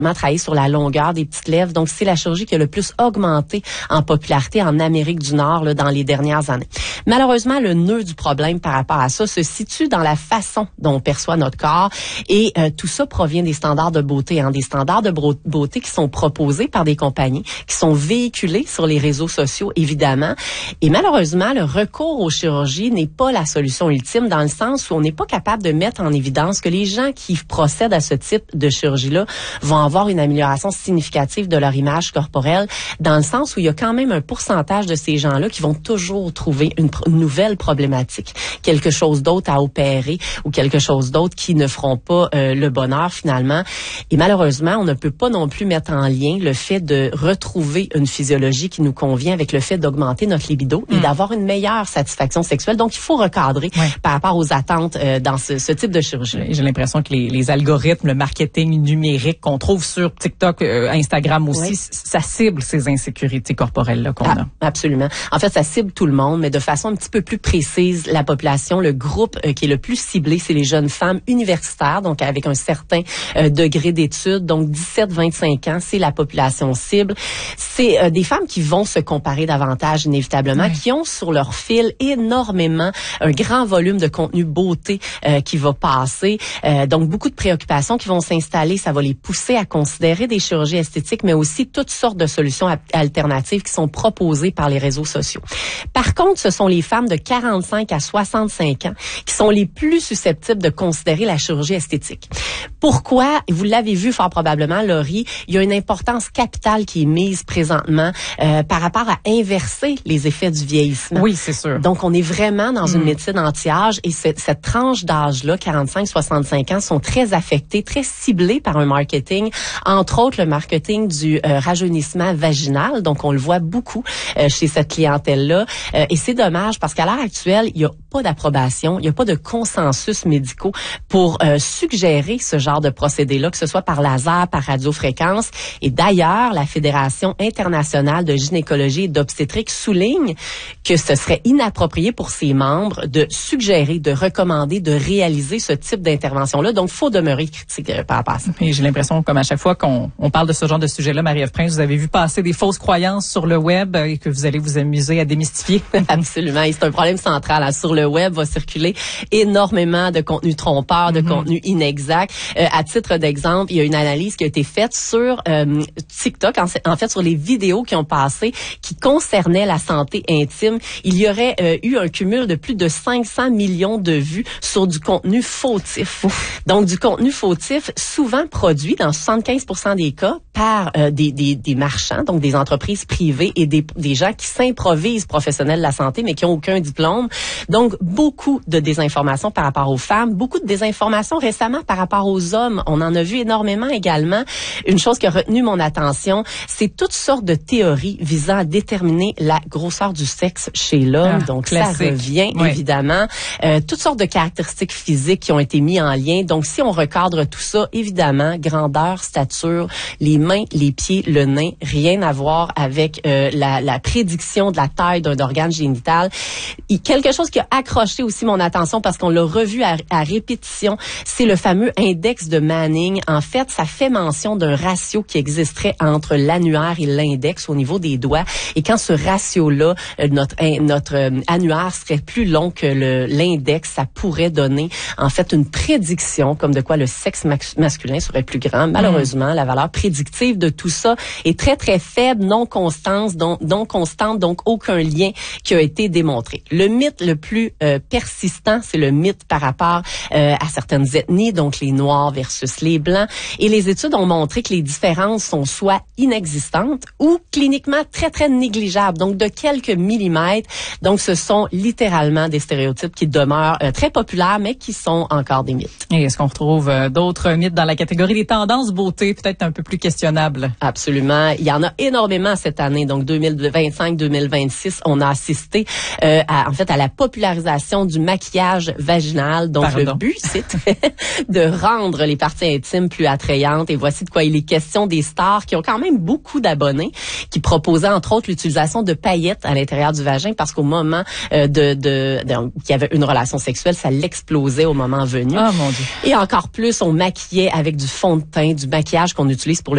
travailler sur la longueur des petites lèvres. Donc, c'est la chirurgie qui a le plus augmenté en popularité en Amérique du Nord là, dans les dernières années. Malheureusement, le nœud du problème par rapport à ça se situe dans la façon dont on perçoit notre corps et tout ça provient des standards de beauté, des standards de beauté qui sont proposés par des compagnies, qui sont véhiculés sur les réseaux sociaux, évidemment. Et malheureusement, le recours aux chirurgies n'est pas la solution ultime dans le sens où on n'est pas capable de mettre en évidence que les gens qui procèdent à ce type de chirurgie-là vont avoir une amélioration significative de leur image corporelle, dans le sens où il y a quand même un pourcentage de ces gens-là qui vont toujours trouver une nouvelle problématique, quelque chose d'autre à opérer ou quelque chose d'autre qui ne feront pas le bonheur finalement. Et malheureusement, on ne peut pas non plus mettre en lien le fait de retrouver une physiologie qui nous convient avec le fait d'augmenter notre libido et d'avoir une meilleure satisfaction sexuelle. Donc, il faut recadrer par rapport aux attentes dans ce type de chirurgie. J'ai l'impression que les algorithmes, le marketing numérique qu'on trouve sur TikTok, Instagram aussi, ça cible ces insécurités corporelles-là qu'on a. Absolument. En fait, ça cible tout le monde, mais de façon un petit peu plus précise, la population, le groupe qui est le plus ciblé, c'est les jeunes femmes universitaires, donc avec un certain degré d'études, donc 17-25 ans, c'est la population cible. C'est des femmes qui vont se comparer davantage inévitablement, qui ont sur leur fil énormément un grand volume de contenu beauté qui va passer, donc beaucoup de préoccupations qui vont s'installer, ça va les pousser à considérer des chirurgies esthétiques, mais aussi toutes sortes de solutions alternatives qui sont proposées par les réseaux sociaux. Par contre, ce sont les femmes de 45 à 65 ans qui sont les plus susceptibles de considérer la chirurgie esthétique. Pourquoi? Vous l'avez vu fort probablement, Laurie, il y a une importance capitale qui est mise présentement par rapport à inverser les effets du vieillissement. Oui, c'est sûr. Donc, on est vraiment dans une médecine anti-âge et cette tranche d'âge-là, 45-65 ans, sont très affectés, très ciblés par un marketing, entre autres le marketing du rajeunissement vaginal. Donc, on le voit beaucoup chez cette clientèle-là. Et c'est dommage parce qu'à l'heure actuelle, il n'y a pas d'approbation, il n'y a pas de consensus médicaux pour suggérer ce genre de procédé-là, que ce soit par laser, par radiofréquence. Et d'ailleurs, la Fédération internationale de gynécologie et d'obstétrique souligne que ce serait inapproprié pour ses membres de suggérer, de recommander, de réaliser ce type d'intervention-là. Donc, il faut demeurer critique par rapport à ça. Et j'ai l'impression, comme à chaque fois qu'on parle de ce genre de sujet-là, Marie-Ève Prince, vous avez vu passer des fausses croyances sur le web et que vous allez vous amuser à démystifier. Absolument. Et c'est un problème central. Sur le web, va circuler énormément de contenu trompeur, de contenu inexact. À titre d'exemple, il y a une analyse qui a été faite sur TikTok, en fait sur les vidéos qui ont passé, qui concernaient la santé intime. Il y aurait eu un cumul de plus de 500 millions de vues sur du contenu fautif. Donc, du contenu fautif, souvent produit dans 75% des cas par des marchands, donc des entreprises privées et des gens qui s'improvisent professionnels de la santé, mais qui n'ont aucun diplôme. Donc, beaucoup de désinformation par rapport aux femmes, beaucoup de désinformation récemment par rapport aux hommes. On en a vu énormément également. Une chose qui a retenu mon attention, c'est toutes sortes de théories visant à déterminer la grosseur du sexe chez l'homme. Donc, classique. Ça revient, évidemment. Toutes sortes de caractéristiques physiques qui ont été mis en lien. Donc, si on recadre tout ça, évidemment, grandeur, stature, les mains, les pieds, le nain, rien à voir avec la prédiction de la taille d'un organe génital. Et quelque chose qui a accroché aussi mon attention parce qu'on l'a revu à répétition, c'est le fameux index de Manning. En fait, ça fait mention d'un ratio qui existerait entre l'annulaire et l'index au niveau des doigts. Et quand ce ratio-là, notre annulaire serait plus long que l'index, ça pourrait donner en fait une prédiction comme de quoi le sexe masculin serait plus grand. Malheureusement, la valeur prédictive de tout ça est très très faible, non constante, donc aucun lien qui a été démontré. Le mythe le plus persistant, c'est le mythe par rapport à certaines ethnies, donc les Noirs versus les Blancs. Et les études ont montré que les différences sont soit inexistantes ou cliniquement très, très négligeables, donc de quelques millimètres. Donc, ce sont littéralement des stéréotypes qui demeurent très populaires, mais qui sont encore des mythes. Et est-ce qu'on retrouve d'autres mythes dans la catégorie des tendances beauté, peut-être un peu plus questionnables? Absolument. Il y en a énormément cette année. Donc, 2025-2026, on a assisté à la popularisation du maquillage vaginal. Donc, le but, c'est de rendre les parties intimes plus attrayantes. Et voici de quoi il est question des stars qui ont quand même beaucoup d'abonnés, qui proposaient entre autres l'utilisation de paillettes à l'intérieur du vagin parce qu'au moment qu'il y avait une relation sexuelle, ça l'explosait au moment venu. Oh mon Dieu. Et encore plus, on maquillait avec du fond de teint, du maquillage qu'on utilise pour